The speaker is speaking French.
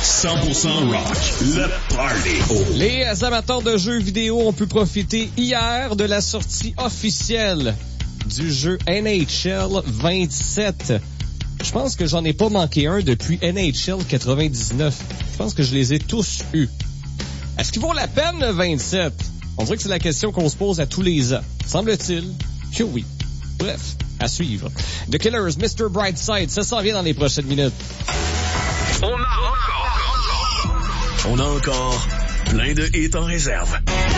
100% rock, le party. Les amateurs de jeux vidéo ont pu profiter hier de la sortie officielle du jeu NHL 27. Je pense que j'en ai pas manqué un depuis NHL 99. Je pense que je les ai tous eus. Est-ce qu'ils vaut la peine, le 27? On dirait que c'est la question qu'on se pose à tous les ans. Semble-t-il que oui. Bref, à suivre. The Killers, Mr. Brightside, ça s'en vient dans les prochaines minutes. On a encore plein de hits en réserve.